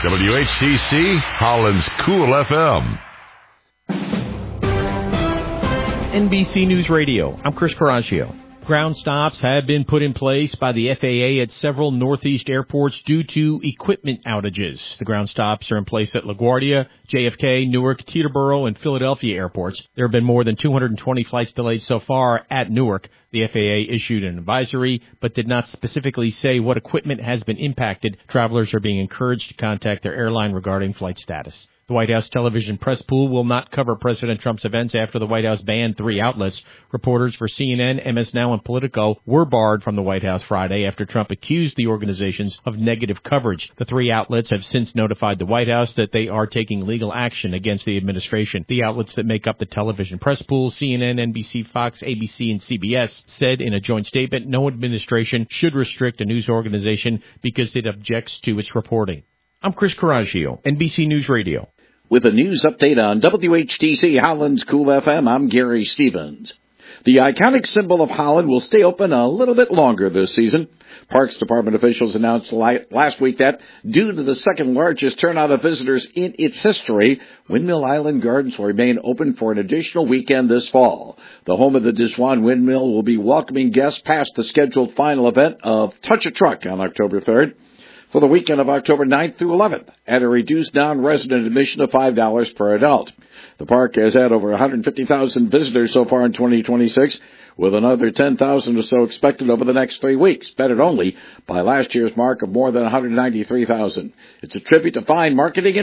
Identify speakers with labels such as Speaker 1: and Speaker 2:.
Speaker 1: WHTC, Holland's Cool FM.
Speaker 2: NBC News Radio, I'm Chris Coraggio. Ground stops have been put in place by the FAA at several Northeast airports due to equipment outages. The ground stops are in place at LaGuardia, JFK, Newark, Teterboro, and Philadelphia airports. There have been more than 220 flights delayed so far at Newark. The FAA issued an advisory, but did not specifically say what equipment has been impacted. Travelers are being encouraged to contact their airline regarding flight status. The White House television press pool will not cover President Trump's events after the White House banned 3 outlets. Reporters for CNN, MS Now, and Politico were barred from the White House Friday after Trump accused the organizations of negative coverage. The 3 outlets have since notified the White House that they are taking legal action against the administration. The outlets that make up the television press pool, CNN, NBC, Fox, ABC, and CBS, said in a joint statement no administration should restrict a news organization because it objects to its reporting. I'm Chris Coraggio, NBC News Radio.
Speaker 3: With a news update on WHTC Holland's Cool FM, I'm Gary Stevens. The iconic symbol of Holland will stay open a little bit longer this season. Parks Department officials announced last week that, due to the second largest turnout of visitors in its history, Windmill Island Gardens will remain open for an additional weekend this fall. The home of the Diswan Windmill will be welcoming guests past the scheduled final event of Touch a Truck on October 3rd. For the weekend of October 9th through 11th, at a reduced non-resident admission of $5 per adult. The park has had over 150,000 visitors so far in 2026, with another 10,000 or so expected over the next 3 weeks, bettered only by last year's mark of more than 193,000. It's a tribute to fine marketing and